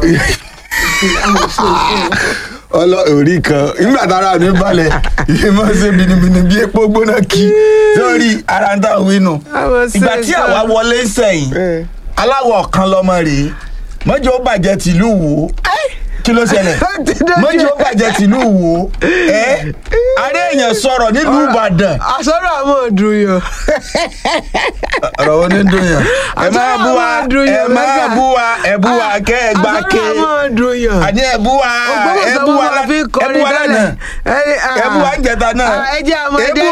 orí kan nígbà tára mi balẹ̀ ìmọ̀ ṣe bìnìbìnì bí epo gbóná kí sórí ara ń dá wínú ìgbà tí àwa wọlé sẹ́yìn aláwọ̀ kan lọ́mọ rèé mọ́jọ́ ó bàjẹ́ tìlú Ìwó kí ló ṣẹlẹ̀ mọ́jọ́ ó bàjẹ́ tìlú Ìwó ààrẹ èèyàn sọ̀rọ̀ nílùú Ìbàdàn. àsọ̀rọ̀ àwọn òdùnyàn. ọ̀rọ̀ wo ni ń dùn yàn. ẹ máa bú wa ẹ bú wa kẹ́ ẹ gbà ké àní ẹ bú wa lánàá ẹ bú wa jẹta náà ebú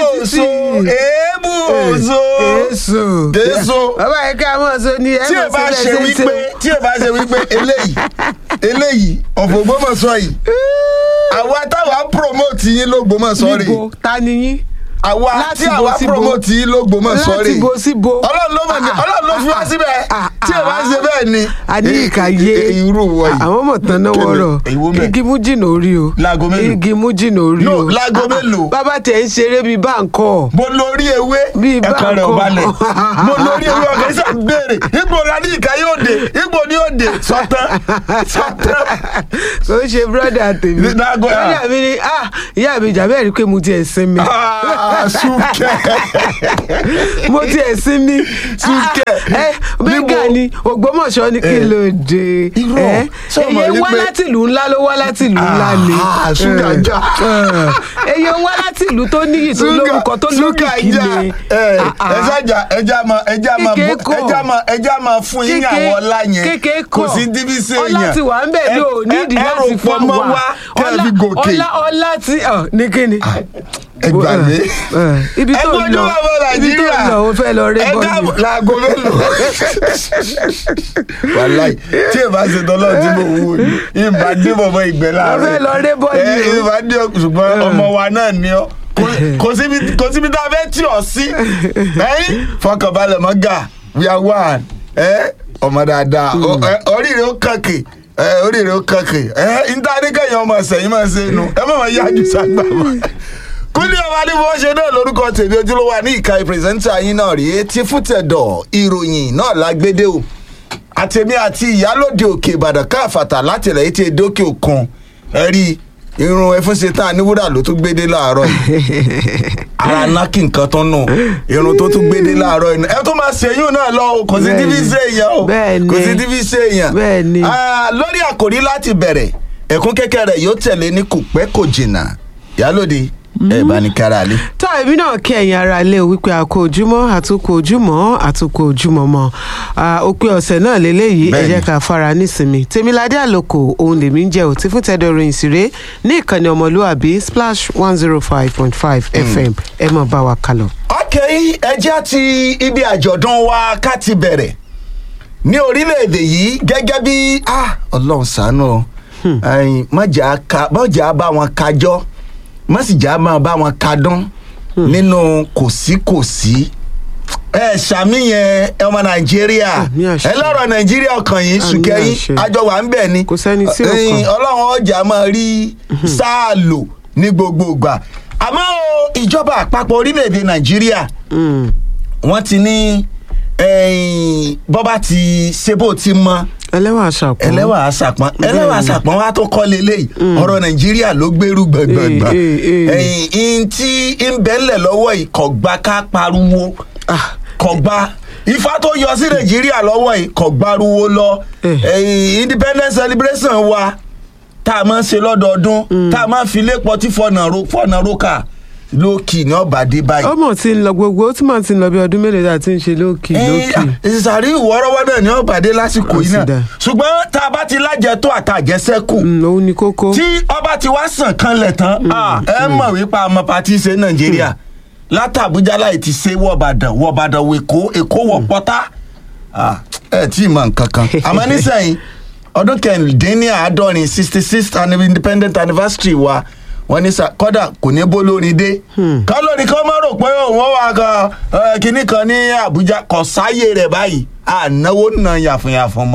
òso bàbá yìí ká mọ̀ ọ́sọ ni ẹ mọ̀ sílẹ̀ ṣe tí ẹ bá ṣe wípé eléyìí ọ̀fọ̀ Ògbómọ̀ṣọ́ yìí àwa táwa promote yín l'Ógbómọ̀ṣọ́ rè. níbo ta ni yín. àwa tí àwa promote yín l'Ógbómọ̀ṣọ́ rè. láti bo sí bo. Ọlọ́run ló fi wá síbẹ̀ tí ẹ bá ṣe bẹ́ẹ̀ ni. a ní ìkàyé irú wọ yìí. àwọn ọmọ tán náà wọ̀rọ̀ igi mú jìnnà orí o. láago mélòó igi mú jìnnà orí o. láago mélòó. bàbá tẹ̀ ń ṣeré bíi báńkọ̀. mo lórí ewé ẹ̀kan rẹ̀ ò balẹ̀ mo lórí ewé ọ̀gá ìṣà béèrè igbó la ní ìkàyé òde igbó ní òde sọtán. kò ń ṣe bírọ́dà tèmi. bírọ́dà mi ni ìyá mi jà bẹ́ẹ̀ rí pé mo ti ẹ̀ sinmi. súnkẹ́. mo ti ẹ̀ sinmi. súnkẹ́. bẹ́gà ni Ògbómọ̀ṣọ́ ní kí ló dé. èyí wá láti ìlú ńlá ló wá láti ìlú ńlá ni. súnkàjà. èyí wá láti ìlú tó níyì tó lórúkọ tó lókìkí ni. ẹja máa fún yín àwọn ọlá yẹn kò sí díbísẹ̀ yẹn ọlá ti wà ń bẹ̀ ní nídìí láti fọ́ wa ọlá ti ní kíni. ẹgbàgbé ibi tó ń lọ ó fẹ́ lọ rẹ bọ́ọ̀lù. láago mélòó. wàláì tí ẹ bá ṣe tọ́lọ́ tí mo wò ní ìbá dé bọ̀bọ̀ ìgbẹ́ láàárọ̀. ó fẹ́ lọ rẹ bọ́ọ̀lù. ìbá dé ṣùgbọ́n ọmọ wa náà ni ọ́ kò síbi tá a fẹ́ tì ọ́ sí. fọkànbalẹ̀ mọ́ gà we are one. ọmọ dáadáa oríire ó kàkè oríire ó kàkè níta ní kẹyìn ọmọ ṣẹyìn máa ṣe inú ẹ má máa yájú ságbà mọ́. Kúnlé ọmọ adébọ̀ ṣe náà lórúkọ tèmi ojúlówó ní ìka ìpírẹsẹ́ńtà yín náà rèé tí fútẹ̀dọ̀ ìròyìn náà lágbédè o àtẹ̀mí àti ìyálòdì òkè Ìbàdàn káàfàtà látìlẹ̀ yìí ti dókè òkun ẹ̀rí irun ẹfúnṣetán níwúrà ló tún gbédé láàárọ̀ yìí ara nákì nǹkan tó nù irun tó tún gbédé láàárọ̀ yìí ẹ tó máa ṣèyún náà lọ kò sí tíbi ṣe èèyàn o kò sí tíbi ṣe èèyàn lórí àkòrí láti bẹ̀rẹ̀ ẹ̀kún kékeré yóò tẹ̀lé ní kò pẹ́ kò jìnnà ìyálòdì ẹ bá ní kára lé. tó èmi náà kí ẹ̀yin ará ilé wípé àkó ojúmọ́ àtúkò ojúmọ́ mọ́ òpin ọ̀sẹ̀ náà lélẹ́yìí ẹ jẹ́ ká fara nísinmi Tèmiládé Àlòkò òun lèmi ń jẹ́ òtí fún tẹ́dọ̀ ròyìn síre ní ìkànnì ọmọlúwàbí Splash 105.5 FM ẹ mọ̀ bá wa kálọ. ok ẹjẹ́ àti ibi àjọ̀dún wa ká ti bẹ̀rẹ̀ ní orílẹ̀-èdè yìí gẹ́gẹ́ bí Ọlọ́run ṣàánú mọ̀jà bá wọn kájọ́ mọ́sìjà máa bá wọn kadán nínú kòsíkòsí ṣàmìyàn ọmọ Nàìjíríà ẹ lọ́rọ̀ Nàìjíríà ọkàn yìí sùkẹ́yìn àjọ wà ń bẹ̀ ni Ọlọ́run ọjà máa rí sáà lò ní gbogbo ìgbà àmọ́ ìjọba àpapọ̀ orílẹ̀-èdè Nàìjíríà wọ́n ti ní bọ́bá ti ṣe bó ti mọ́ ẹlẹ́wà àṣàpọ̀n wa tó kọ́ lélẹ́yìí ọ̀rọ̀ Nàìjíríà ló gbèrú gbẹ̀gbẹ̀gbẹ̀ ẹ̀yìn tí ń bẹ́ńlẹ̀ lọ́wọ́ yìí kò gbà ká pariwo kò gbà ifá tó yọ sí Nàìjíríà lọ́wọ́ yìí kò gbàrúwo lọ independence celebration wa tá a máa ń ṣe lọ́dọọdún tá a máa ń fi lépọ̀ tí fọ̀nà rókà lókì ní ọ̀bàdé báyìí. ọmọ tí ń lọ gbogbo ó tí màá ti ń lọ bí ọdún mélòó dà tí ń ṣe lókì. ìsàrí ìwọ́rọ́wọ́ náà ní ọ̀bàdé lásìkò yìí náà ṣùgbọ́n tá a bá ti lájẹ tó àtàjẹsẹ́kù òun ni kókó. tí ọba ti wá sàn kanlẹ̀ tán ẹ mọ̀ wípé àmọ́ pàtí ṣe Nàìjíríà látàbújá láì ti ṣe wọ̀bàdàn wọ Èkó wọ Pọ́tà ẹ tí ì mọ̀ nǹkan kan àmọ́ nísìnyí ọdún kẹrìndínláàádọ́rin 66th independent anniversary wa wọ́n ní kọ́dà kò ní bó lórin dé kálórí kan máa rò pé òun wà kan kinní kan ní Àbújá kò sáyé rẹ̀ báyìí ànáwó nà yàfùnyàfùn mọ́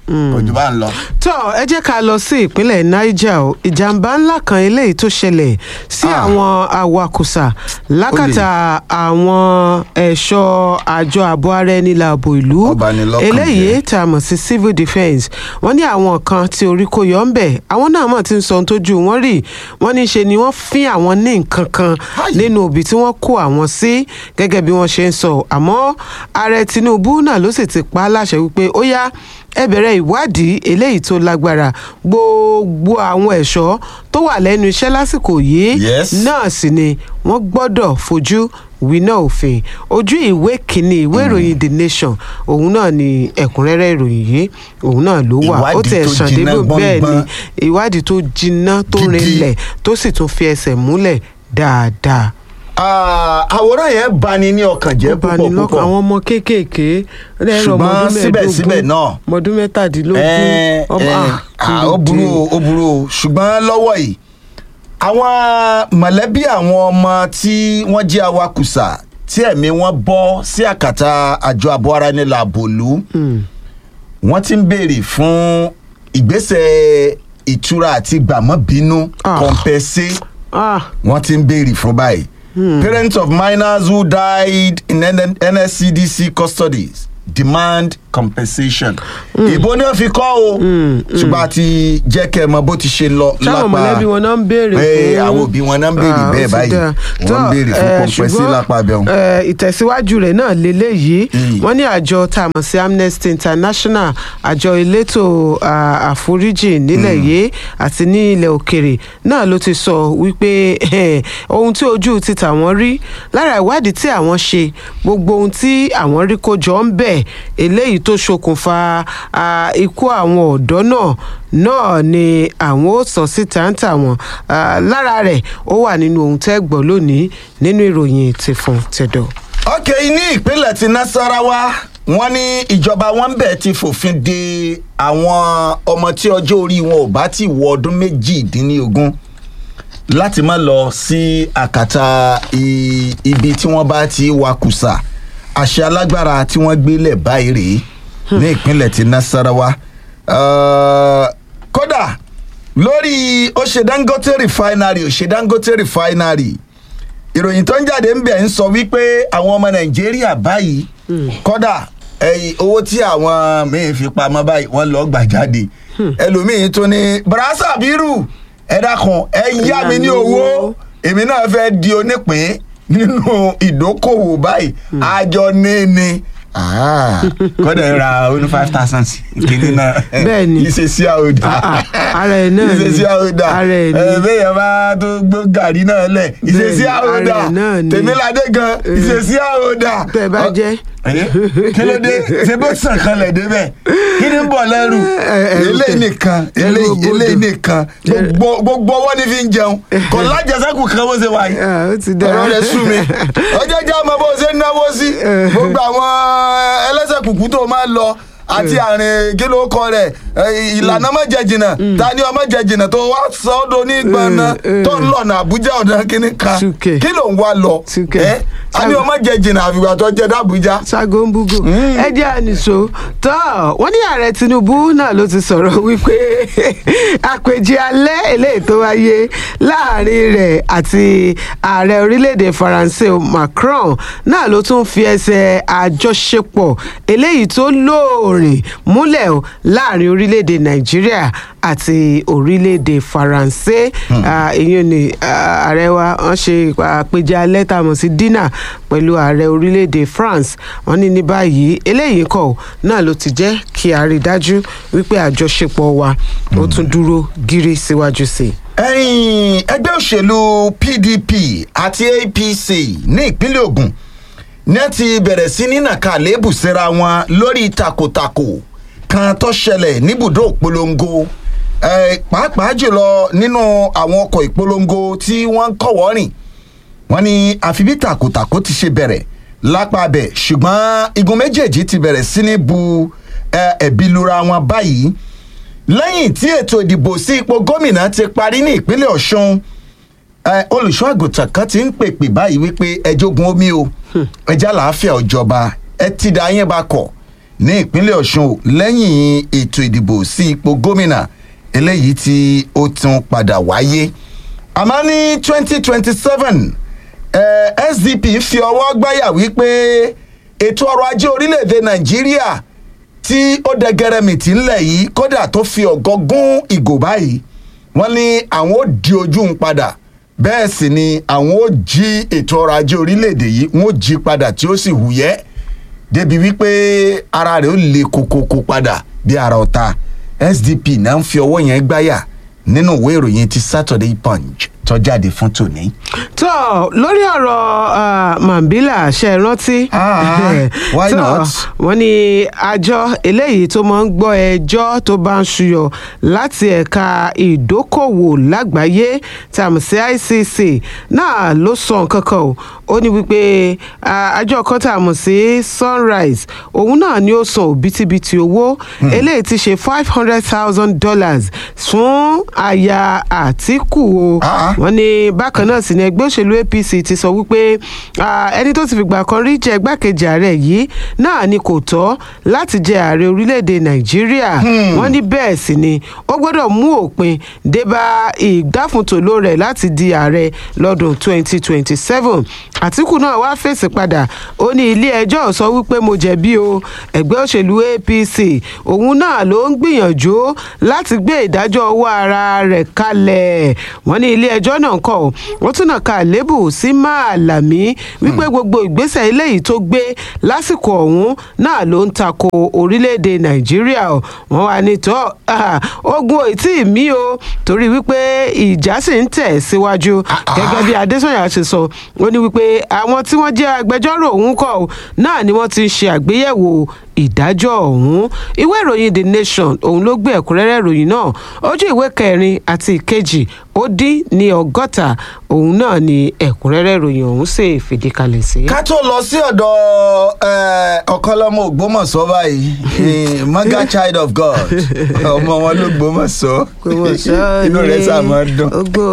kò jù bá ń lọ. tó ẹ jẹ́ ká lọ sí ìpínlẹ̀ Niger o ìjàmbá ńlá kan eléyìí tó ṣẹlẹ̀ sí àwọn awakùsà lákàtà àwọn ẹ̀ṣọ́ àjọ ààbò ara ẹni láàbò ìlú eléyìí tá a mọ̀ sí civil defence wọ́n ní àwọn kan tí orí kò yọ ń bẹ̀ àwọn náà mọ̀ tí ń sọ ohun tójú wọn rí wọ́n ní ṣe ni wọ́n fín àwọn ní nǹkan kan nínú òbí tí wọ́n kó àwọn sí gẹ́gẹ́ bí wọ́n ṣe ń sọ àmọ́ ààrẹ Tinubu náà ló sì ti pa á láṣẹ wípé ó yá ẹ bẹ̀rẹ̀ ìwádìí eléyìí tó lágbára gbogbo àwọn ẹ̀ṣọ́ tó wà lẹ́nu iṣẹ́ lásìkò yìí náà sì ni wọ́n gbọ́dọ̀ fojú winá òfin ojú ìwé kìíní ìwé ìròyìn The Nation òun náà ni ẹ̀kúnrẹ́rẹ́ ìròyìn yìí òun náà ló wà ó tẹ̀ sàn débò bẹ́ẹ̀ ni ìwádìí tó jinná tó rinlẹ̀ tó sì tún fi ẹsẹ̀ múlẹ̀ dáadáa. Àwòrán yẹn bani ní ọkàn jẹ́ púpọ̀ púpọ̀ àwọn ọmọ kéékèèké ṣùgbọ́n síbẹ̀síbẹ̀ náà ọmọdún mẹ́tàdínlógún ó burú o ṣùgbọ́n lọ́wọ́ yìí àwọn mọ̀lẹ́bí àwọn ọmọ tí wọ́n jẹ́ awakùsà tí ẹ̀mí wọn bọ́ sí àkàtà àjọ ààbò ara ẹni láàbò ìlú wọ́n ti ń béèrè fún ìgbésẹ̀ ìtura àti gbàmọ́bínú compensé wọ́n ti ń béèrè fún báyìí. Parents of minors who died in NSCDC custodies demand compensation. Ìbò ni wọ́n fi kọ́ o ṣùgbọ́n àti jẹ́ kẹ́ ẹ mọ bó ti ṣe lọ lápá. sáwọn mọ̀lẹ́bí wọn náà ń béèrè fún. àwọn òbí wọn náà ń béèrè bẹ́ẹ̀ báyìí wọ́n ń béèrè fún compensation lápá bẹ́ẹ̀. ìtẹ̀síwájú rẹ̀ náà lélẹ́yìí wọ́n ní àjọ tá a mọ̀ sí Amnesty International àjọ elétò àforíjì nílẹ̀ yìí àti ní ilẹ̀ òkèrè náà ló ti sọ wípé ohun tí ojú ti tàwọn rí lára ìwádìí tí àwọn ṣe gbogbo ohun tí àwọn rí kó jọ ń bẹ̀ eléyìí tó ṣokùnfà ikú àwọn ọ̀dọ́ náà ni àwọn ó sọ síta ń tà wọ́n lára rẹ̀ ó wà nínú ohun tẹ́ gbọ́ lónìí nínú ìròyìn Tìfun Tẹ̀dọ̀. ok ní ìpínlẹ̀ ti Nasarawa wọ́n ní ìjọba wọn bẹ̀ ti fòfin de àwọn ọmọ tí ọjọ́ orí wọn ò bá ti wọ ọdún 18 láti má lọ sí àkàtà ibi tí wọ́n bá ti wakùsà àṣẹ alágbára tí wọ́n gbélé báyìí rèé ní ìpínlẹ̀ ti Nasarawa kódà lórí Dangote refinery ìròyìn tó ń jáde ń bẹ̀ ń sọ wípé àwọn ọmọ Nàìjíríà báyìí kódà owó tí àwọn míín fi pamọ́ báyìí wọ́n lọ gbà jáde ẹlòmíín tó ní brasa bírù ẹ dákun ẹ yá mi ní owó èmi náà fẹ́ di onípín nínú ìdókòwò báyìí àjọ ní kọ́dà ra ó ní 5,000 kìíní náà bẹ́ẹ̀ni ìṣesí àwòdà ara ẹ̀ náà ìṣesí àwòdà bẹ́ẹ̀ bá tó gbó gàrí náà lẹ̀ ìṣesí àwòdà Tèmíládé gan ìṣesí àwòdà tẹ̀ bá jẹ́ kí ló dé ṣe bó sàn kan lẹ̀ débẹ̀ kí ni ń bọ̀ lẹ́rù eléyìí nìkan gbogbo ọwọ́ ní fi ń jẹun kò lájẹsẹ́kù kan bó ṣe wáyé ọ̀rọ̀ rẹ̀ sú mi ọjọ́ jẹ́ ọmọ bó ṣe ń náwó sí gbogbo àwọn ẹlẹ́sẹ̀ kùkú tó máa lọ àti àrìn kí ló kọ rẹ̀ ìlànà mọ̀jẹ̀jìnà ta ni ọmọ jẹ̀jìnà tó wá sọ́dọ̀ ní gbọ̀nà tó ń lọ̀nà Àbújá ọ̀dà kínní kan kí ló ń wá lọ a ní ọmọ jẹ̀jìnà àfìgbà tó jẹ́ d'Àbújá. sago ń búgò ẹ jẹ́ àníṣó tó wọ́n ní ààrẹ Tinubu náà ló ti sọ̀rọ̀ wípé àpèjì alẹ́ eléyìí tó wáyé láàrin rẹ̀ àti ààrẹ orílẹ̀-èdè Faransé Macron náà ló tún fi ẹsẹ̀ àjọṣepọ̀ eléyìí tó lóòrìn múlẹ̀ láàrin orílẹ̀-èdè Nàìjíríà àti orílẹ̀-èdè Faransé èyí ni ààrẹ wa wọ́n ṣe àpèjì alẹ́ tá a mọ̀ sí dínà pẹ̀lú ààrẹ orílẹ̀-èdè France wọ́n ní báyìí eléyìí kọ́ náà ló ti jẹ́ kí a rí dájú wípé àjọṣepọ̀ wa ó tún dúró gírí síwájú sí i. ẹgbẹ́ òṣèlú PDP àti APC ní ìpínlẹ̀ Ògùn ní ti bẹ̀rẹ̀ sí ní nàka àléébù síra wọn lórí takòtakò kan tó ṣẹlẹ̀ níbùdó ìpolongo pàápàá jùlọ nínú àwọn ọkọ̀ ìpolongo tí wọ́n ń kọ̀wọ́ rìn wọ́n ní àfi bí takòtakò ti ṣe bẹ̀rẹ̀ lápá abẹ ṣùgbọ́n igun méjèèjì ti bẹ̀rẹ̀ sí ní bu ẹ̀bi lura wọn báyìí lẹ́yìn tí ètò ìdìbò sí ipò gómìnà ti parí ní ìpínlẹ̀ Ọ̀ṣun olùṣọ́ àgùntàn kan ti ń pèpè báyìí wípé ẹ jogun omi o ẹjá làáfíà òjọba ẹ ti dá yín bá kọ̀ ní ìpínlẹ̀ ọ̀ṣun lẹ́yìn ètò ìdìbò sí ipò gómìnà eléyìí tí ó tún padà wáyé àmọ́ ní 2027 SDP fi ọwọ́ gbáyà wípé ètò ọrọ̀ ajé orílẹ̀-èdè nàìjíríà tí ó dẹgẹrẹmìtì ńlẹ̀ yìí kódà tó fi ọ̀gọ́ gún ìgò báyìí wọ́n ní àwọn ó di ojú ń padà bẹ́ẹ̀ sì ni àwọn ó jí ètò ọrọ̀ ajé orílẹ̀-èdè yìí wọ́n ó jí padà tí ó sì hùyẹ́ débi wípé ara rẹ̀ ó le kókókó padà bí ara ọ̀tá SDP náà ń fi ọwọ́ yẹn gbáyà nínú ìwé ìròyìn ti Saturday Punch tó jáde fún tòní. tó lórí ọ̀rọ̀ Mambila ṣe rántí. Why not? wọ́n ní àjọ eléyìí tó máa ń gbọ́ ẹjọ́ tó bá ń ṣúyọ láti ẹ̀ka ìdókòwò lágbàáyé tàmí sí ICC náà ló sọ nǹkan kan o ó ní wípé àjọ kan tàmí sí Sunrise òun náà ni ó san òbítíbitì owó eléyìí ti ṣe $500,000 fún aya Àtíkù o. Wọ́n ní bákan náà sì ni ẹgbẹ́ òṣèlú APC ti sọ wípé ẹni tó ti fìgbà kan rí jẹ igbákejì ààrẹ yìí náà ni kò tọ́ láti jẹ ààrẹ orílẹ̀-èdè Nàìjíríà. Wọ́n ní bẹ́ẹ̀ sì ni ó gbọ́dọ̀ mú òpin débá ìdáfúntòló rẹ̀ láti di ààrẹ lọ́dún 2027. Àtíkù náà wá fèsì padà ó ní ilé ẹjọ́ sọ wípé mo jẹ̀bi o ẹgbẹ́ òṣèlú APC òun náà ló ń gbìyànjú láti gbé ìdájọ́ ọwọ́ ara rẹ̀ kalẹ̀. Wọ́n ní ilé ẹjọ́ náà kọ̀ wọ́n tún náà ka àlébù sí Máàlámí wípé gbogbo ìgbésẹ̀ eléyìí tó gbé lásìkò ọ̀hún náà ló ń tako orílẹ̀-èdè Nàìjíríà wọ́n wà ní tọ́ ogun ò tí ì mí o torí wípé ìjà sì ń tẹ̀ síwájú gẹ́gẹ́ bí Adésànyà ṣe sọ ó ní wípé àwọn tí wọ́n jẹ́ agbẹjọ́rò òun kọ̀ náà ni wọ́n ti ń ṣe àgbéyẹ̀wò ìdájọ́ ọ̀hún. Ìwé ìròyìn The Nation òun ló gbé ẹ̀kúnrẹ́rẹ́ ìròyìn náà ojú ìwé 4 àti 250 òun náà ni ẹ̀kúnrẹ́rẹ́ ìròyìn ọ̀hún sì fìdí kalẹ̀ sí. ká tó lọ sí ọ̀dọ̀ ọ̀kanlọ́mọ Ògbómọ̀ṣọ́ báyìí Mega Child of God ọmọ wọn ló Gbómọ̀ṣọ́ inú rẹ̀ sá máa dùn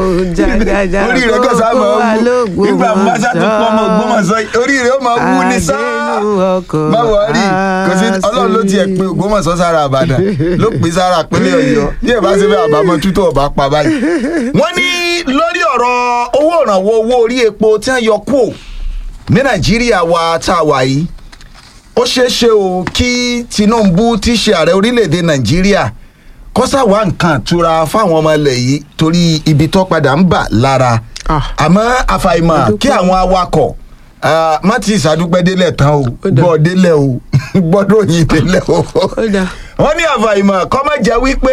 orí rẹ̀ kò sá máa wú nígbà mọ́sá tó pọ́ ọmọ Ògbómọ̀ṣọ́ orí rẹ̀ ó máa wú ní sáà má wọrí kò sí Ọlọ́run ló tiẹ̀ pé Ògbómọ̀ṣọ́ sára Ìbàdàn ló pín sára pínlẹ̀ Ọ̀yọ́ bí ẹ̀ bá ṣe fẹ́ àbámọ́ tútù ọba pa báyìí. wọ́n ní lórí ọ̀rọ̀ owó ìrànwọ́ owó orí epo tí wọ́n yọ kúò ní Nàìjíríà wa tá a wà yìí ó ṣeé ṣe o kí Tinubu tí ṣe ààrẹ orílẹ̀-èdè Nàìjíríà kó ṣàwá nǹkan àtura fáwọn ọmọ ilẹ̀ yìí torí ibi tó padà ń bà lára àmọ́ àfàìmọ̀ kí àwọn awakọ̀ má ti ṣàdúpẹ́ délẹ̀ tán o gbọ́ délẹ̀ o gbọ́dọ̀ yìí délẹ̀ o wọ́n ní àfàìmọ̀ kó má jẹ́ wípé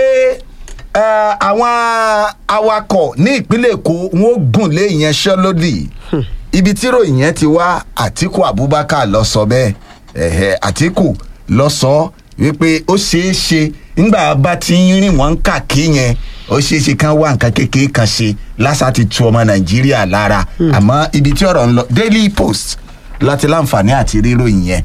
àwọn awakọ̀ ní ìpínlẹ̀ Èkó wọn ó gùn lé ìyanṣẹ́lódì ibi tí ròyìn yẹn ti wá Àtíkù Abubakar ló sọ bẹ́ẹ̀ Àtíkù ló sọ wípé ó ṣeé ṣe nígbà bá ti ń rìn wọ́n ń kàkí yẹn ó ṣeé ṣe kán wá nǹkan kékeré kan ṣe lásà ti tu ọmọ Nàìjíríà lára àmọ́ ibi tí ọ̀rọ̀ ń lọ Daily Post láti láǹfààní àti ríròyìn yẹn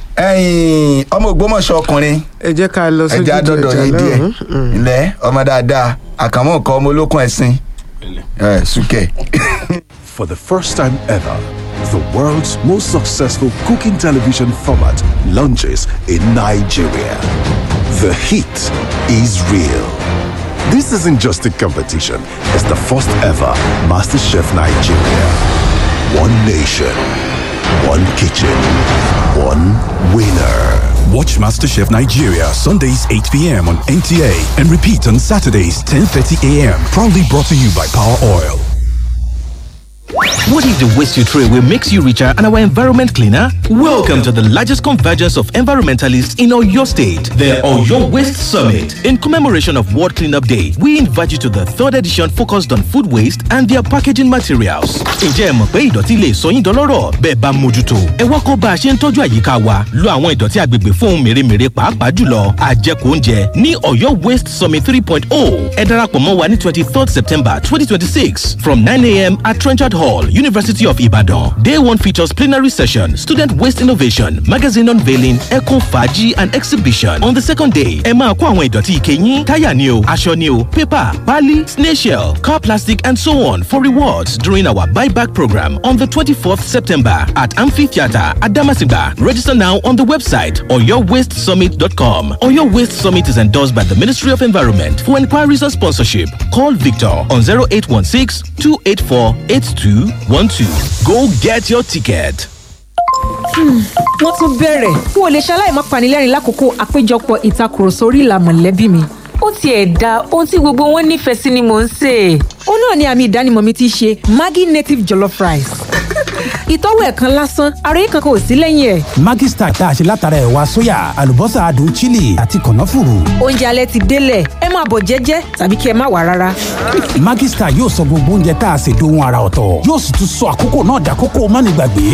ọmọ Ògbómọ̀ṣọ́ ọkùnrin ẹ jẹ́ ká lọ sójú ẹja dọdọ yín díẹ̀ ilẹ̀ ọmọ dáadáa àkàmọ́ nǹkan ọmọ olókùn ẹ̀sìn sùkẹ́. For the first time ever, the world's most successful cooking television format launches in Nigeria. The heat is real. This isn't just a competition, it's the first ever MasterChef Nigeria. One nation, one kitchen, one winner. Watch MasterChef Nigeria Sundays 8 p.m. on NTA and repeat on Saturdays 10:30 a.m. Proudly brought to you by Power Oil. What if the waste you throw away makes you richer and our environment cleaner? Welcome to the largest convergence of environmentalists in Oyo State, the Oyo Waste Summit. In commemoration of World Cleanup Day, we invite you to the 3rd edition focused on food waste and their packaging materials. Ǹjẹ́ ẹ mọ̀ pé ìdọ̀tí lè sọ yín dọlọ́rọ̀ bẹ́ẹ̀ bá mójútó? Ẹ wá kọ́ bá a ṣe ń tọ́jú àyíká wa, lo àwọn ìdọ̀tí agbègbè fún ohun mèremère pàápàá jùlọ àjẹkù oúnjẹ ní Oyo Waste Summit 3.0. Ẹ darapọ̀ mọ́ wa ní 23rd September 2026 from 9 a.m. at Trenchard Hall, Hall, University of Ibadan. Day 1 features plenary session, student waste innovation, magazine unveiling, eco faji and exhibition. On the second day, ẹ máa kó àwọn ìdọ̀tí ike yín, táyà ni o, aṣọ ni o, paper, pali, snail shell, car plastic and so on for rewards during our buyback program on the 24th September at Amphitheatre at Damasigba. Register now on the website oyowastesummit.com. Oyo Waste Summit is endorsed by the Ministry of Environment. For inquiries or sponsorship, call Victor on 0816-284-8212. Go get your ticket. Wọ́n tún bẹ̀rẹ̀ n ò lè ṣaláì má panilẹ́rìn lákòókò àpéjọpọ̀ ìtakùrọ̀sọ orí ìlà mọ̀lẹ́bí mi. Ó tiẹ̀ da ohun tí gbogbo wọn nífẹ̀ẹ́ sí ni mò ń sè. Ó náà ni àmì ìdánimọ̀ mi ti ṣe Maggi native jollof rice. Ìtọ́wò ẹ̀ kan lásán, àròyé kankan ò sí lẹ́yìn ẹ̀. Maggi Star tá a ṣe látara ẹ̀wà sóyà, àlùbọ́sà adùn chili àti kànáfùrù. Oúnjẹ alẹ́ ti délẹ̀, ẹ máa bọ̀ jẹ́jẹ́ tàbí kí ẹ má wá rárá. Maggi Star yóò sọ gbogbo oúnjẹ tá a ṣe dohun àrà ọ̀tọ̀. Yóò sì tún sọ àkókò náà dàkókò mánigbàgbé.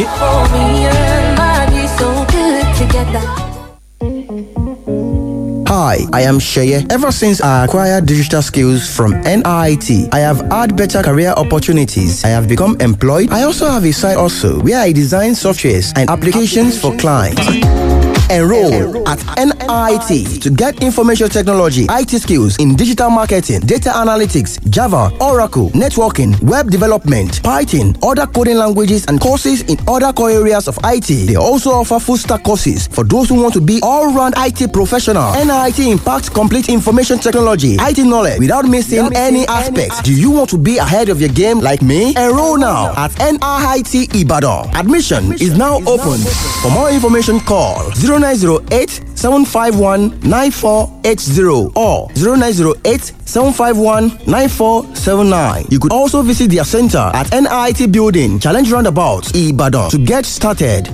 Hi, I am Sheye. Ever since I acquired digital skills from NIT, I have had better career opportunities. I have become employed. I also have a side also where I design softwares and applications for clients. Enroll at NIT to get information technology, IT skills in digital marketing, data analytics, Java, Oracle, networking, web development, Python, other coding languages, and courses in other core areas of IT. They also offer full stack courses for those who want to be all-round IT professional. NIT impacts complete information technology, IT knowledge without missing any aspects. Do you want to be ahead of your game like me? Enroll now at NIT Ibadan. Admission is now open. For more information, call 0908-751-9480 or 0908-751-9479. You could also visit their center at NIT Building, Challenge Roundabout, Ibadan to get started.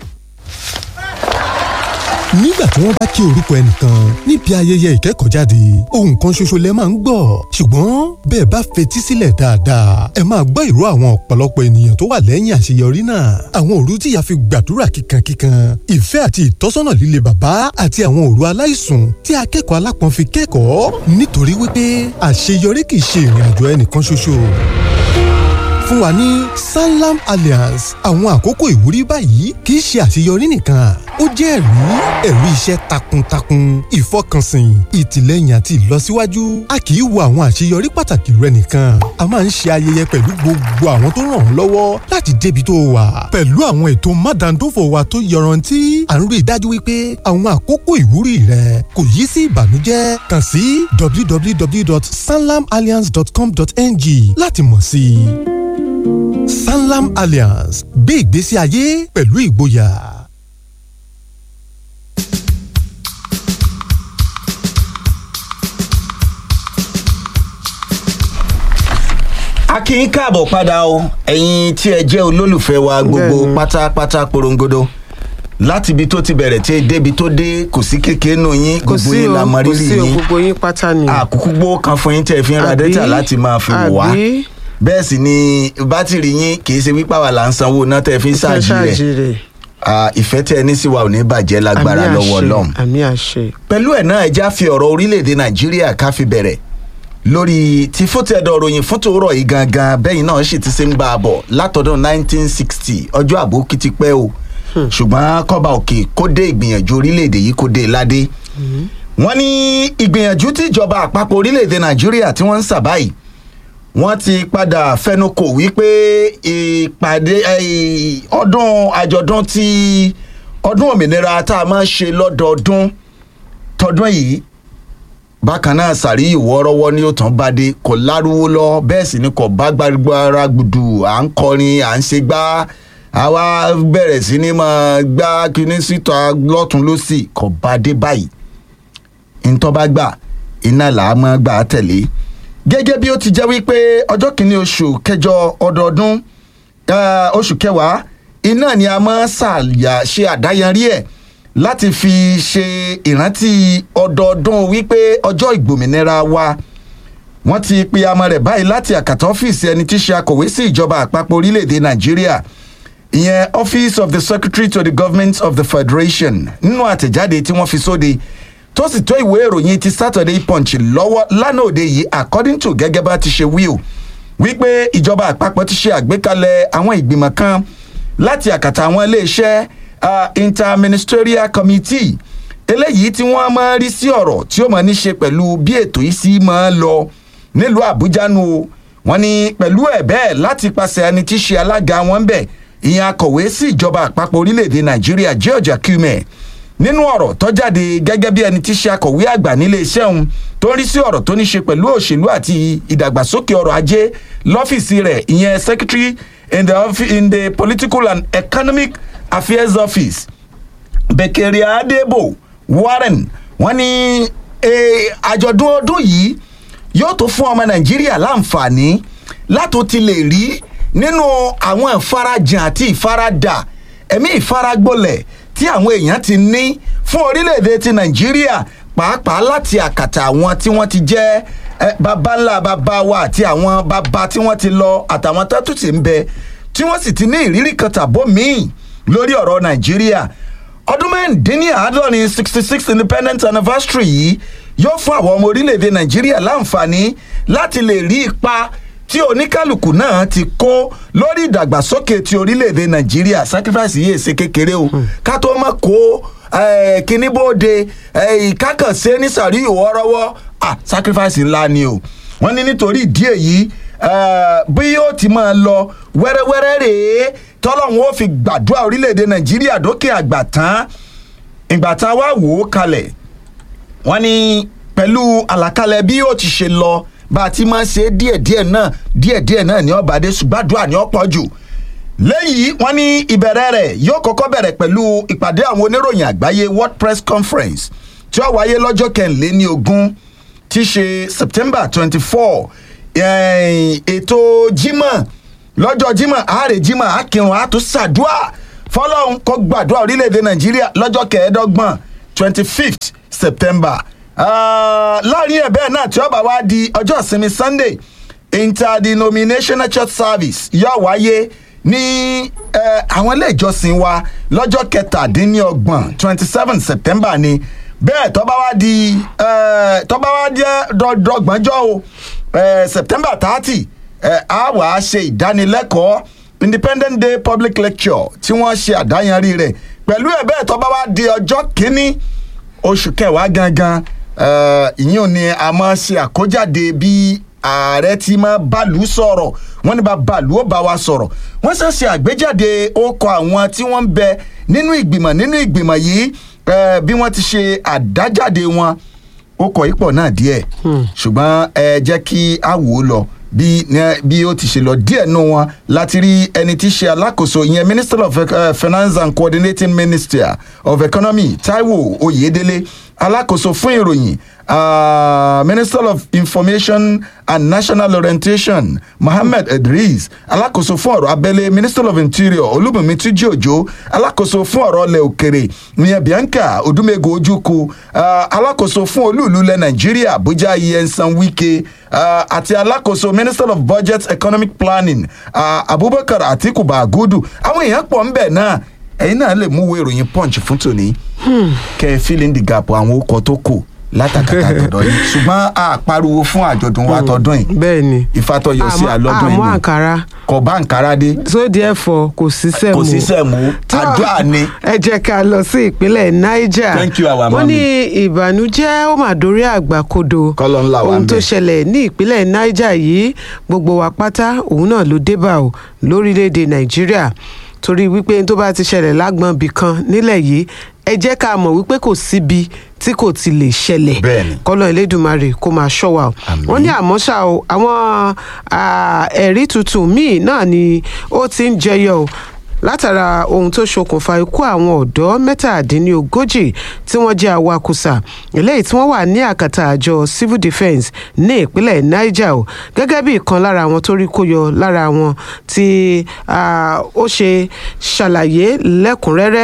Nígbà tí wọ́n bá kí orúkọ ẹnìkan níbi ayẹyẹ ìkẹ́kọ̀ọ́jáde, ohun kan ṣoṣo lẹ máa ń gbọ́. Ṣùgbọ́n bẹ́ẹ̀ bá fetí sílẹ̀ dáadáa, ẹ máa gbọ́ ìró àwọn ọ̀pọ̀lọpọ̀ ènìyàn tó wà lẹ́yìn àṣeyọrí náà. Àwọn òru tí ìyá fi gbàdúrà kíkankíkan, ìfẹ́ àti ìtọ́sọ́nà líle bàbá àti àwọn òru aláìsùn tí akẹ́kọ̀ọ́ alápọ̀n fi kẹ́kọ̀ọ́ nítorí wípé àṣeyọrí kì í ṣe ìrìnàjò ẹnìkan ṣoṣo. Fún wa ní Sanlam Alliance, àwọn àkókò ìwúrí báyìí kì í ṣe àṣeyọrí nìkan. Ó jẹ́ ẹ̀rí iṣẹ́ takuntakun, ìfọkànsìn, ìtìlẹ́yìn àti ìlọsíwájú. A kì í wo àwọn àṣeyọrí pàtàkì rẹ nìkan. A máa ń ṣe ayẹyẹ pẹ̀lú gbogbo àwọn tó ràn ọ́ lọ́wọ́ láti débi tó wà. Pẹ̀lú àwọn ètò mádàndófò wa tó yọrantí, à ń rí i dájú wípé àwọn àkókò ìwúrí rẹ kò yí sí ìbànújẹ́. Kàn sí www.sanlamalliance.com.ng láti mọ̀ sí i. Sanlam Alliance, gbé ìgbésí ayé pẹ̀lú ìgboyà. A kí yín káàbọ̀ padà o, ẹ̀yin tí ẹ jẹ́ olólùfẹ́ wa gbogbo pátápátá porongodo. Láti ibi tó ti bẹ̀rẹ̀ tí débi tó dé kò sí kékeré nù yín, gbogbo yín la mọ rírì yín. Gbogbo yín pátá ni. Àkúkú gbó kan fún yín tẹ́ fi ń ra dẹ́tà láti máa fi wò wá. Bẹ́ẹ̀ sì ni bátìrì yín kì í ṣe wípé àwa là ń sanwó náà tẹ́ fi ń ṣáàjì rẹ̀. Ìfẹ́ tẹ́ ní sí wa ò ní bàjẹ́ lágbára lọ́wọ́ Ọlọ́run. Àmì àṣẹ. Pẹ̀lú ẹ̀ náà ẹ já fi ọ̀rọ̀ orílẹ̀-èdè Nàìjíríà ká fi bẹ̀rẹ̀ lórí ti fótẹ́dọ̀ ròyìn fún tòórọ̀ yìí gangan bẹ́yìn náà sì ti ṣe ń bá a bọ̀ látọdún 1960 ọjọ́ àbókí ti pẹ́ o ṣùgbọ́n kọ́ba òkè kó dé ìgbìyànjú orílẹ̀-èdè yìí kó dé ládé. Wọ́n ní ìgbìyànjú tí ìjọba àpapọ̀ orílẹ̀-èdè Nàìjíríà tí wọ́n ń sà báyìí wọ́n ti padà fẹnukò wípé ìpàdé ọdún àjọ̀dún ti ọdún òmìnira tá a máa ń ṣe lọ́dọọdún tọdún yìí bákan náà sàríyì wọ́ọ́rọ́wọ́ ní ó tán bá dé kò lárúwó lọ bẹ́ẹ̀ sì ni kò bá gbára gbùdù à ń kọrin à ń ṣe gbá àwa bẹ̀rẹ̀ sí ni máa gbá kíní síta lọ́tún lọ́sì kò bá dé báyìí ntọ́ bá gbà iná làá máa gbà tẹ̀lé gẹ́gẹ́ bí ó ti jẹ́ wípé ọjọ́ kìíní oṣù kẹjọ ọdọọdún oṣù kẹwàá iná ni a máa ṣe àdáyanrí ẹ̀ láti fi ṣe ìrántí ọdọọdún wípé ọjọ́ ìgbòmìnira wa wọ́n ti pe amọ̀ rẹ̀ báyìí láti àkàtà ọ́fíìsì ẹni tí ṣe akọ̀wé sí ìjọba àpapọ̀ orílẹ̀-èdè Nàìjíríà ìyẹn Office of the Secretary to the Government of the Federation nínú àtẹ̀jáde tí wọ́n fi sóde tó sì tó ìwé ìròyìn ti Saturday Punch lọ́wọ́ lánàá òde yìí according to gẹ́gẹ́ bá ti ṣe wí o wípé ìjọba àpapọ̀ ti ṣe àgbékalẹ̀ àwọn ìgbìmọ̀ kan láti àkàtà àwọn iléeṣẹ́ interministerial committee eléyìí tí wọ́n máa rí sí ọ̀rọ̀ tí ó máa ní ṣe pẹ̀lú bí ètò yìí sì máa lọ nílùú àbújá nù o wọ́n ní pẹ̀lú ẹ̀ bẹ́ẹ̀ láti pàṣẹ ẹni tí ṣe alága wọn bẹ̀ ìyẹn akọ̀wé sí ìjọba àpapọ̀ orílẹ̀-èdè nàìjíríà George Akume nínú ọ̀rọ̀ tó jáde gẹ́gẹ́ bí ẹni tí ṣe akọ̀wé àgbà nílé iṣẹ́ òun tó ń rí sí ọ̀rọ̀ tó ní ṣe pẹ̀lú òṣèlú àti ìdàgbàsókè ọrọ̀ ajé lọ́fíìsì rẹ̀ ìyẹn secretary in the political and economic affairs office Bekere Adebo Warren wọ́n ní àjọ̀dún ọdún yìí yóò tó fún ọmọ nàìjíríà láǹfààní látò ti lè rí nínú àwọn ìfarajìn àti ìfaradà ẹ̀mí ìfaragbolẹ̀ tí àwọn èèyàn ti ní fún orílẹ̀-èdè ti nàìjíríà pàápàá láti àkàtà àwọn tí wọ́n ti jẹ́ baba ńlá baba wa àti àwọn baba tí wọ́n ti lọ àtàwọn tó ti ń bẹ tí wọ́n sì ti ní ìrírí kan tàbó míì lórí ọ̀rọ̀ nàìjíríà ọdún mẹ́rìndínláàádọ́rin 66th independence anniversary yìí yóò fún àwọn ọmọ orílẹ̀-èdè nàìjíríà láǹfààní láti lè rí ipa tí oníkálukú náà ti kó lórí ìdàgbàsókè ti orílẹ̀-èdè nàìjíríà sacrifice yìí ṣe kékeré o ká tó mọ̀ kó kíní bóde ìkákànṣe ní sàríyò wọ́rọ́wọ́ sacrifice ńlá ni o wọ́n ní nítorí ìdí èyí bí yóò ti máa lọ wẹ́rẹ́wẹ́rẹ́ rèé tọ́lọ́hún ó fi gbàdúrà orílẹ̀-èdè nàìjíríà dókè àgbà tán ìgbà tá a wá wò ó kalẹ̀ wọ́n ní pẹ̀lú àlàkalẹ̀ bí yóò ti ṣe lọ bá a ti máa ṣe díẹ̀díẹ̀ náà ní ọ̀bàdé ṣùgbàdúrà ní ọ̀pọ̀ jù lẹ́yìn wọ́n ní ìbẹ̀rẹ̀ rẹ̀ yóò kọ́kọ́ bẹ̀rẹ̀ pẹ̀lú ìpàdé àwọn oníròyìn àgbáyé world press conference tí ó wáyé lọ́jọ́ kẹrìnléní ogún tí ṣe September 24 ètò Jímọ̀ lọ́jọ́ Jímọ̀ àárẹ̀ Jímọ̀ akírun àtúnṣàdúà fọlọ́run kó gbàdúrà orílẹ̀-èdè Nàìjíríà lọ́jọ́ kẹẹ̀ẹ́dọ́gbọ̀n 25th September láàrin ẹ̀ bẹ́ẹ̀ náà tí ó bá wá di ọjọ́ ìsinmi Sunday interdenominational church service yóò wáyé ní àwọn ilé ìjọsìn wa lọ́jọ́ kẹtàdínlọ́gbọ̀n 27 September ni bẹ́ẹ̀ tó bá wá di dọ́gbọ̀njọ́ o September 30 a wà á ṣe ìdánilẹ́kọ̀ọ́ Independent Day public lecture tí wọ́n ṣe àdáyanrí rẹ̀ pẹ̀lú ẹ̀ bẹ́ẹ̀ tó bá wá di ọjọ́ kínní oṣù kẹwàá gangan ìyẹn ò ní a máa ṣe àkójáde bí ààrẹ ti máa bàlú sọ̀rọ̀ wọ́n ní bá bàlú ó bá wa sọ̀rọ̀ wọ́n ṣe àgbéjáde orúkọ àwọn tí wọ́n ń bẹ nínú ìgbìmọ̀ yìí bí wọ́n ti ṣe àdájáde wọn ó kọ ipò náà díẹ̀ ṣùgbọ́n ẹ jẹ́ kí a wò ó lọ bí ó ti ṣe lọ díẹ̀ nù wọn láti rí ẹni tí ṣe alákòóso ìyẹn Minister of Finance and Coordinating Minister of Economy Taiwo Oyedele alákòóso fún ìròyìn Minister of Information and National Orientation Mohammed Idris alákòóso fún ọ̀rọ̀ abẹ́lé Minister of Interior Olúbùnmi Túnjí Òjó alákòóso fún ọ̀rọ̀ ilẹ̀ òkèrè ìyẹn Bianca Odúmẹ́gò Ojúkwu alákòóso fún olú-ìlú ilẹ̀ Nàìjíríà Àbújá Nyesom Wike àti alákòóso Minister of Budget Economic Planning Abubakar Atiku Bagudu àwọn èèyàn pọ̀ ń bẹ̀ náà ẹ̀yin náà lè mú wo ìròyìn Punch fún tòní kẹ́ ẹ fill in the gap àwọn okọ̀ tó kù látàkàtà tọ̀dọ̀ yìí ṣùgbọ́n a pariwo fún àjọ̀dún wa tọdún yìí bẹ́ẹ̀ni ìfàtọ̀yọ̀ sí àlọ́dún àmọ́ àǹkárá kò bá àǹkárá dé so therefore kò sí sẹ́mu àdúrà ni. ẹ jẹ́ ká lọ sí ìpínlẹ̀ Niger thank you our mami. wọ́n ní ìbànújẹ́ ó mà dórí àgbàkodo ohun tó ṣẹlẹ̀ ní ìpínlẹ̀ Niger yìí gbogbo wa pátá òun náà ló débà o lórílẹ̀‐èdè Nàìjíríà torí wípé tó bá ti ṣẹlẹ̀ lágbọ̀n bì kan nílẹ̀ yìí ẹ jẹ́ ká mọ̀ wípé kò síbi tí kò ti lè ṣẹlẹ̀ kọ́lọ́ Elédùmarè kó máa ṣọ́ wa o wọ́n ní àmọ́ ṣá o àwọn ẹ̀rí tuntun míì náà ni ó ti ń jẹyọ o látara ohun tó ṣokùnfà ikú àwọn ọ̀dọ́ mẹ́tàdínlógójì tí wọ́n jẹ́ awakùsà eléyìí tí wọ́n wà ní àkàtà àjọ civil defence ní ìpínlẹ̀ Niger o gẹ́gẹ́ bí ìkan lára àwọn tó rí kó yọ lára wọn tí ó ṣe ṣàlàyé lẹ́kùnrẹ́rẹ́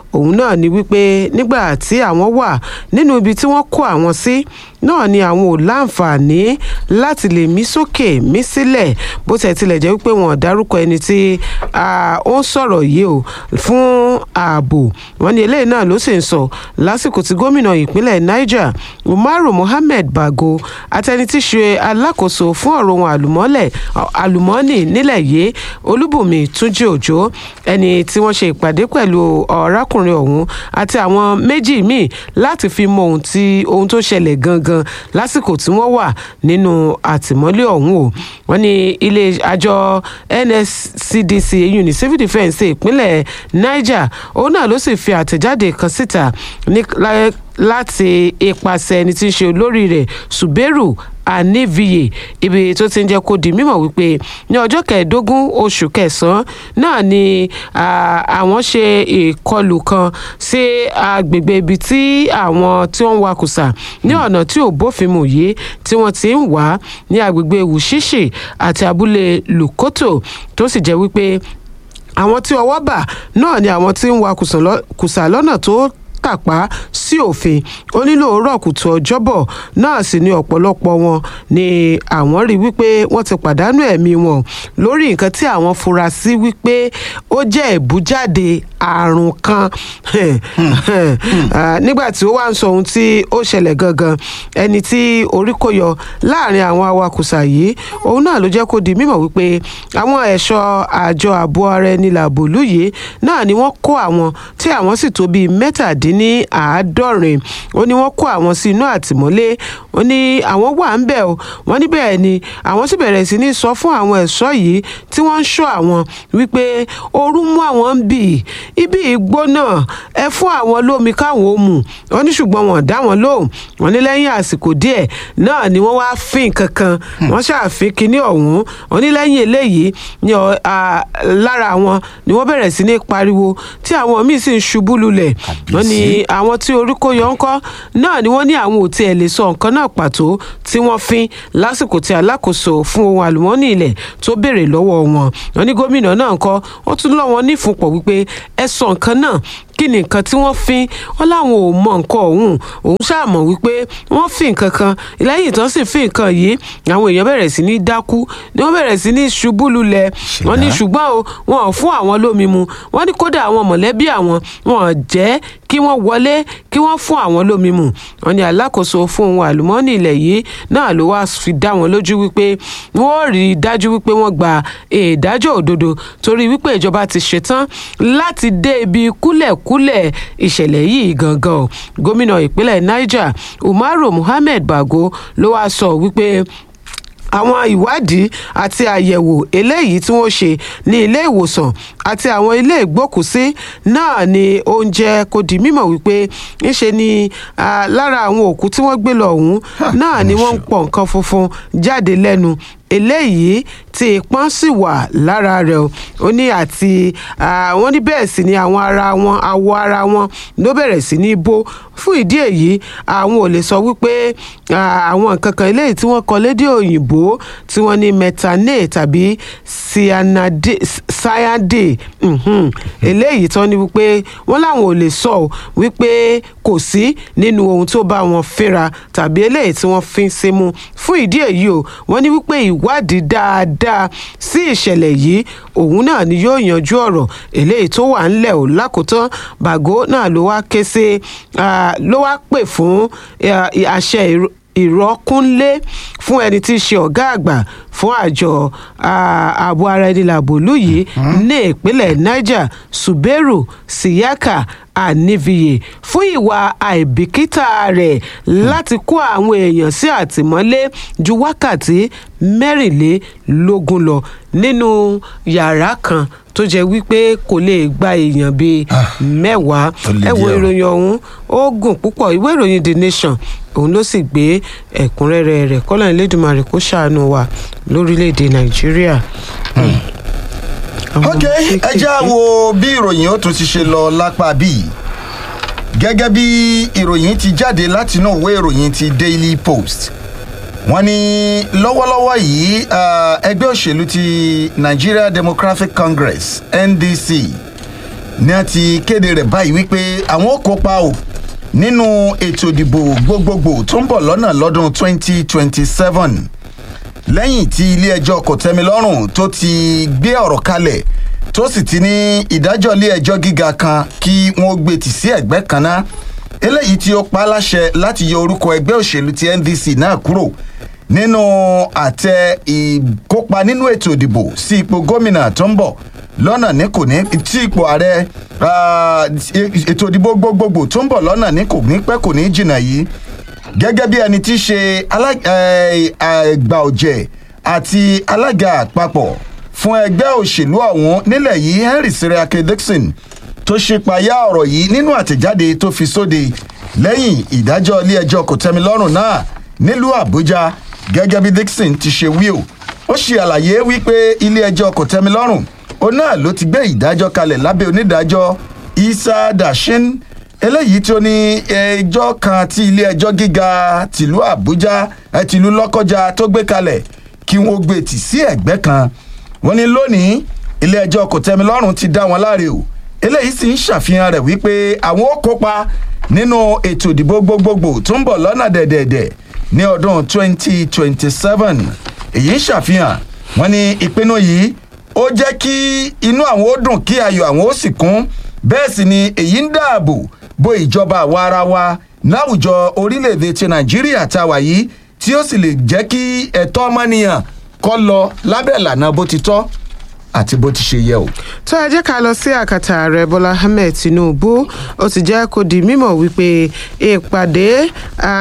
òun náà ni wípé nígbà tí àwọn wà nínú ibi tí wọ́n kó àwọn sí náà ni àwọn ò láǹfààní láti lè mí sókè mí sílẹ̀ bó tilẹ̀ jẹ́ wípé wọn ò dárúkọ ẹni tí ó ń sọ̀rọ̀ yìí o fún ààbò wọn ni eléyìí náà ló sì ń sọ lásìkò tí gómìnà ìpínlẹ̀ Niger Umaru Mohammed Bago àtẹni tí ṣe alákòóso fún ọ̀rọ̀ ohun àlùmọ́ọ́nì nílẹ̀ yìí Olúbùnmi Túnjí Òjó ẹni tí wọ́n ṣe ìpàdé pẹ̀lú ọ̀rákùnrin ọ̀hún àti àwọn méjì míì láti fi mọ ohun tó ṣẹlẹ̀ gangan lásìkò tí wọ́n wà nínú àtìmọ́lé ọ̀hún o wọ́n ní ilé àjọ NSCDC èyí ní civil defence ìpínlẹ̀ Niger òun náà ló sì fi àtẹ̀jáde kan síta láti ipasẹ̀ ẹni tí ń ṣe olórí rẹ̀ Suberu Aniviye ibi tó ti ń jẹ́ kó di mímọ̀ wípé ní ọjọ́ 15 oṣù kẹsàn-án náà ni àwọn ṣe ìkọlù kan sí agbègbè ibi tí àwọn tí wọ́n ń wakùsà ní ọ̀nà tí ò bófin mu yìí tí wọ́n ti ń wá ní agbègbè Wùṣíṣì àti abúlé Lùkótò tó sì jẹ́ wípé àwọn tí ọwọ́ bà náà ni àwọn tí ń wakùsà lọ́nà tó tàpá sí òfin ó nílò òórọ̀ kùtù ọjọ́bọ̀ náà sì ni ọ̀pọ̀lọpọ̀ wọn ni àwọn rí wípé wọ́n ti pàdánù ẹ̀mí wọn lórí nǹkan tí àwọn fura sí wípé ó jẹ́ ìbújáde àrùn kan nígbà tí ó wá ń sọ ohun tí ó ṣẹlẹ̀ gangan ẹni tí orí kó yọ láàrin àwọn awakùsà yìí òun náà ló jẹ́ kó di mímọ̀ wípé àwọn ẹ̀ṣọ́ àjọ ààbò ara ẹni làbòlú yìí náà ni wọ́n kó àwọn tí àwọn sì tó bíi mẹ́tàdínní àádọ́rin ó ní wọ́n kó àwọn sí inú àtìmọ́lé ó ní àwọn wà ń bẹ̀ o wọ́n ní bẹ́ẹ̀ ni àwọn sì bẹ̀rẹ̀ sí ní sọ fún àwọn ẹ̀ṣọ́ yìí tí wọ́n ń ṣọ́ àwọn wípé ooru mú àwọn ń bì ibi ìgbóná ẹ fún àwọn lómi káwọn ó mu wọ́n ní ṣùgbọ́n wọn dá wọn lóhùn wọ́n ní lẹ́yìn àsìkò díẹ̀ náà ni wọ́n wá fín kankan wọ́n ṣàfin kinní ọ̀hún wọ́n ní lẹ́yìn eléyìí ní lára wọn ni wọ́n bẹ̀rẹ̀ sí ní pariwo tí àwọn míì sì ń ṣubú lulẹ̀ wọ́n ní àwọn tí orí kó yọ ńkọ́ náà ni wọ́n ní àwọn ò tiẹ̀ lè sọ nǹkan náà pàtó tí wọ́n fín lásìkò tí alákòóso fún ohun àlùmọ́ọ́nì ilẹ̀ tó béèrè lọ́wọ́ wọn wọ́n ní gómìnà náà ńkọ́ wọ́n tún lọ́ wọn nífúnpọ̀ wípé ẹ sọ nǹkan náà kí ni nǹkan tí wọ́n fín wọn láwọn ò mọ nǹkan ọ̀hún òun ṣàmọ̀ wípé wọ́n fín nǹkan kan lẹ́yìn tán sì fín nǹkan yìí àwọn èèyàn bẹ̀rẹ̀ sí ní dákú ni wọ́n bẹ̀rẹ̀ sí ní ṣubú lulẹ̀ wọ́n ní ṣùgbọ́n o wọn ò fún àwọn lómi mu wọ́n ní kódà àwọn mọ̀lẹ́bí àwọn wọn ò jẹ́ kí wọ́n wọlé kí wọ́n fún àwọn lómi mu wọ́n ní alákòóso fún ohun àlùmọ́ọ́nì ilẹ̀ yìí náà ló wá fi dá wọn lójú wípé wọ́n rí i dájú wípé wọ́n gba ìdájọ́ òdodo torí wípé ìjọba ti ṣetán láti dé ibi kúlẹ̀kúlẹ̀ ìṣẹ̀lẹ̀ yìí gangan gómìnà ìpínlẹ̀ Niger Umaru Mohammed Bago ló wá sọ wípé àwọn ìwádìí àti àyẹ̀wò eléyìí tí wọ́n ṣe ní ilé ìwòsàn àti àwọn ilé ìgbókùsí náà ni ó ń jẹ́ kó di mímọ̀ wípé ńṣe ni lára àwọn òkú tí wọ́n gbé lọ ọ̀hún náà ni wọ́n ń pọ̀ nǹkan funfun jáde lẹ́nu eléyìí tí ìpọ́n sì wà lára rẹ̀ ó ní àti wọ́n ní bẹ́ẹ̀ sì ni àwọn awọ ara wọn ló bẹ̀rẹ̀ sí ní bó fún ìdí èyí àwọn ò lè sọ wípé àwọn nǹkan kan eléyìí tí wọ́n kọ lédè òyìnbó tí wọ́n ní methanate tàbí cyanide eléyìí tán ni wípé wọ́n láwọn ò lè sọ wípé kò sí nínú ohun tó bá wọn fínra tàbí eléyìí tí wọ́n fi ń símú fún ìdí èyí o wọ́n ní wípé ìwádìí dáadáa sí ìṣẹ̀lẹ̀ yìí òun náà ni yóò yanjú ọ̀rọ̀ eléyìí tó wà ńlẹ̀ ò lákòótán Bago náà ló wá ké sí ló wá pè fún àṣẹ ìrọ́kúnlé fún ẹni tí í ṣe ọ̀gá àgbà fún àjọ ààbò ara ẹni làbòlú yìí ní ìpínlẹ̀ Niger Suberu Siyaka Aniviye fún ìwà àìbìkítà rẹ̀ láti kó àwọn èèyàn sí àtìmọ́lé ju wákàtí 24 lọ nínú yàrá kan tó jẹ́ wípé kò lè gba èèyàn bíi 10 ẹ wo ìròyìn ọ̀hún ó gùn púpọ̀ ìwé ìròyìn The Nation òun ló sì gbé ẹ̀kúnrẹ́rẹ́ rẹ̀ kọ́lá Elédùmarè kó ṣàánú wa lórílẹ̀‐èdè Nàìjíríà. ok ẹ já wo bí ìròyìn ó tún ti ṣe lọ lápá bíi gẹ́gẹ́ bí ìròyìn ti jáde látinú ìwé ìròyìn ti Daily Post wọ́n ní lọ́wọ́lọ́wọ́ yìí ẹgbẹ́ òṣèlú ti Nigeria Democratic Congress NDC ní a ti kéde rẹ̀ báyìí wípé àwọn ó kópa o nínú ètò ìdìbò gbogbogbò tó ń bọ̀ lọ́nà lọ́dún 2027 lẹ́yìn tí ilé-ẹjọ́ kòtẹ́milọ́rùn tó ti gbé ọ̀rọ̀ kalẹ̀ tó sì ti ní ìdájọ́ ilé-ẹjọ́ gíga kan kí wọ́n gbé tì sí ẹ̀gbẹ́ kan náà eléyìí tí ó pa á láṣẹ láti yọ orúkọ ẹgbẹ́ òṣèlú ti ndc náà kúrò nínú àtẹ ìkópa nínú ètò ìdìbò sí ipò gómìnà tó ń bọ̀ lọ́nà ní kò ní tí ipò ààrẹ ètò ìdìbò gbogbogbò tó ń bọ̀ lọ́nà ní kò ní pẹ́ kò ní jìnnà yìí gẹ́gẹ́ bí ẹni tí í ṣe àgbà ọ̀jẹ̀ àti alága àpapọ̀ fún ẹgbẹ́ òṣèlú ọ̀hún nílẹ̀ yìí henry siriake dixon tó ṣe payá ọ̀rọ̀ yìí nínú àtẹ̀jáde tó fi sóde lẹ́yìn ìdájọ́ ilé-ẹjọ́ kòtẹ́milọ́rùn náà nílùú àbújá gẹ́gẹ́ bí dixon ti ṣe wí o ó ṣe àlàyé wípé ilé-ẹjọ́ kòtẹ́milọ́rùn òun náà ló ti gbé ìdájọ́ kalẹ̀ lábẹ́ onídàájọ́ isa dashin eléyìí tó ní ẹjọ́ kan tí ilé-ẹjọ́ gíga tìlú àbújá tìlú lọ́kọ́jà tó gbé kalẹ̀ kí wọ́n gbé tì sí ẹ̀gbẹ́ kan wọ́n ní lónìí ilé-ẹjọ́ kòtẹ́milọ́rùn ti dá wọn láre o eléyìí sì ń ṣàfihàn rẹ̀ wípé àwọn ó kópa nínú ètò ìdìbò gbogbogbò tó ń bọ̀ lọ́nà dẹ̀dẹ̀dẹ̀ ní ọdún 2027 èyí ń ṣàfihàn wọn ní ìpinnu yìí ó jẹ́ kí inú àwọn ó dùn kí ayọ̀ àwọn ó sì kún bẹ́ẹ̀ sì ni èyí ń dáàbò bo ìjọba àwa ara wa láwùjọ orílẹ̀-èdè ti nàìjíríà tá a wà yìí tí ó sì lè jẹ́ kí ẹ̀tọ́ ọmọnìyàn kọ́ lọ lábẹ́ ìlànà bó ti tọ́ àti bó ti ṣe yẹ o. tó ẹ jẹ́ ká lọ sí àkàtà ààrẹ bọ́lá ahmed tinubu ó ti jẹ́ kó di mímọ̀ wípé ìpàdé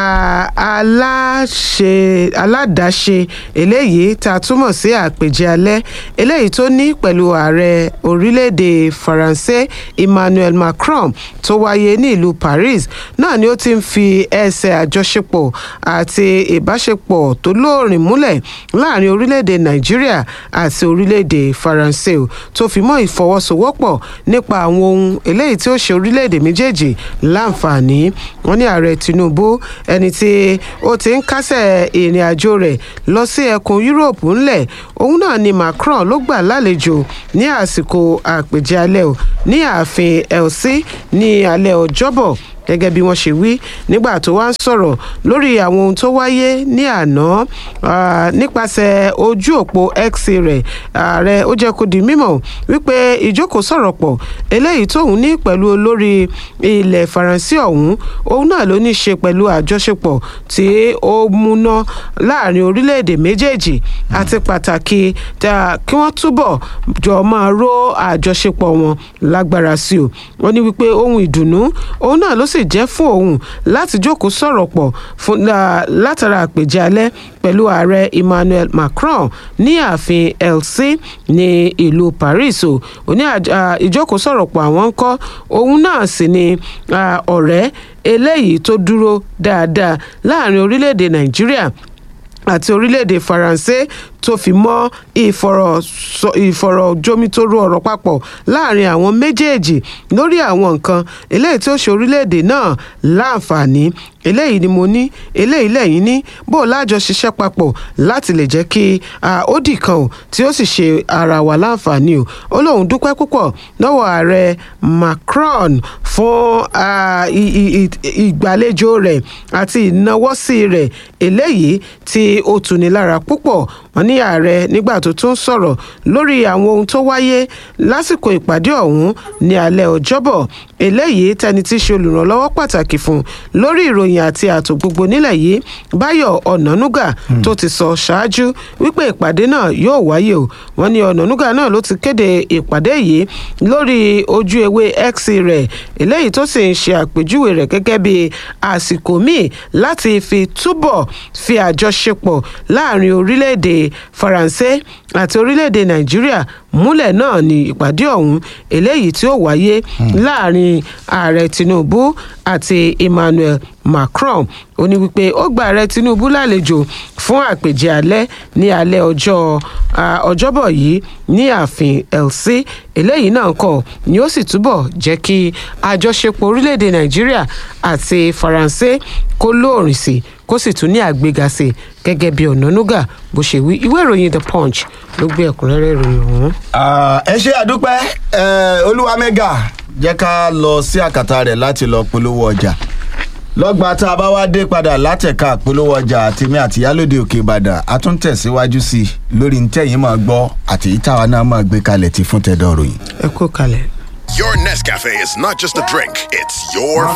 aládàáṣe eléyìí tá a túmọ̀ sí àpèjẹ alẹ́ eléyìí tó ní pẹ̀lú ààrẹ orílẹ̀-èdè faransé emmanuel macron tó wáyé ní ìlú paris náà ni ó ti ń fi ẹsẹ̀ àjọṣepọ̀ àti ìbáṣepọ̀ tó lóòrìn múlẹ̀ láàrin orílẹ̀-èdè nàìjíríà àti orílẹ̀-èdè faransé o tó fi mọ́ ìfọwọ́sowọ́pọ̀ nípa àwọn ohun eléyìí tí ó ṣe orílẹ̀-èdè méjèèjì láǹfààní wọn ní ààrẹ tinubu ẹni tí ó ti ń kásẹ̀ ìrìn àjò rẹ̀ lọ sí ẹkùn yúróòpù ńlẹ̀ òun náà ni macron ló gbà lálejò ní àsìkò àpèjẹ alẹ́ o ní ààfin elsi ní alẹ́ ọjọ́bọ̀ gẹ́gẹ́ bí wọ́n ṣe wí nígbà tó wá ń sọ̀rọ̀ lórí àwọn ohun tó wáyé ní àná nípasẹ̀ ojú òpó x rẹ̀ ààrẹ ó jẹ́ kó di mímọ̀ wípé ìjókòó sọ̀rọ̀ pọ̀ eléyìí tóun ní pẹ̀lú olórí ilẹ̀ faransé ọ̀hún òun náà ló ní ṣe pẹ̀lú àjọṣepọ̀ tí ó múná láàrin orílẹ̀-èdè méjèèjì àti pàtàkì kí wọ́n túbọ̀ jọ máa ró àjọṣepọ̀ wọn lágbára sí o wọ́n ní wípé ohun ìdùnnú òun náà ló sì jẹ́ fún òun láti jókòó sọ̀rọ̀ pọ̀ látara àpèjẹ alẹ́ pẹ̀lú ààrẹ emmanuel macron ní ààfin elsi ní ìlú paris o òní ìjókòó sọ̀rọ̀ pọ̀ àwọn ń kọ́ òun náà sì ni ọ̀rẹ́ eléyìí tó dúró dáadáa láàrin orílẹ̀-èdè nàìjíríà àti orílẹ̀-èdè faransé tó fi mọ́ ìfọ̀rọ̀jomitoro ọ̀rọ̀ papọ̀ láàrin àwọn méjèèjì lórí àwọn nǹkan eléyìí tí ó ṣe orílẹ̀-èdè náà láǹfààní eléyìí ni mo ní eléyìí lẹ́yìn ní bó lájọ ṣiṣẹ́ papọ̀ láti lè jẹ́ kí ó dì kan o tí ó sì ṣe ara wa láǹfààní o ó lóun dúpẹ́ púpọ̀ lọ́wọ́ ààrẹ macron fún ìgbàlejò rẹ̀ àti ìnáwọ́sí rẹ̀ eléyìí tí ó tuni lára púpọ̀ wọn ní ààrẹ nígbà tó tún sọ̀rọ̀ lórí àwọn ohun tó wáyé lásìkò ìpàdé ọ̀hún ní alẹ́ ọjọ́bọ̀ eléyìí tẹni tí í ṣe olùrànlọ́wọ́ pàtàkì fún lórí ìròyìn àti ààtò gbogbo nílẹ̀ yìí báyọ̀ ọ̀nànúgà tó ti sọ ṣáájú wípé ìpàdé náà yóò wáyé o wọn ní ọ̀nànúgà náà ló ti kéde ìpàdé yìí lórí ojú ewé x rẹ̀ eléyìí tó sì ń ṣe àpèjúwe rẹ̀ gẹ́gẹ́ bí àsìkò míì láti fi túbọ̀ fi àjọṣepọ̀ láàrin orílẹ̀-èdè faransé àti orílẹ̀-èdè nàìjíríà múlẹ̀ náà ní ìpàdé ọ̀hún eléyìí tí ó wáyé láàrin ààrẹ tinubu àti emmanuel macron ó ní wípé ó gba ààrẹ tinubu lálejò fún àpèjẹ alẹ́ ní alẹ́ ọjọ́bọ̀ yìí ní ààfin elsi eléyìí náà kọ́ ni ó sì túbọ̀ jẹ́ kí àjọṣepọ̀ orílẹ̀-èdè nàìjíríà àti faransé kó lóòrìn sí kó sì tún ní àgbéga sí gẹ́gẹ́ bí ọ̀nànúgà bó ṣe wí ìwé ìròyìn the punch ló gbé ẹ̀kúnrẹ́rẹ́ ìròyìn ọ̀hún. ẹ ṣe àdúpẹ́ olúwa mẹ́gà jẹ́ ká lọ sí àkàtà rẹ̀ láti lọ polówó ọjà lọ́gbà tá a bá wá dé padà látẹ̀ka polówó ọjà àtìmí àti Ìyálóde Òkè Ìbàdàn a tún tẹ̀síwájú sí i lórí ntẹ̀yìn máa gbọ́ àti ìtawà náà máa gbé kalẹ̀ ti fún tẹ̀dọ̀ ròyìn. ẹ kú kalẹ̀. Your Nescafe is not just a drink, it's your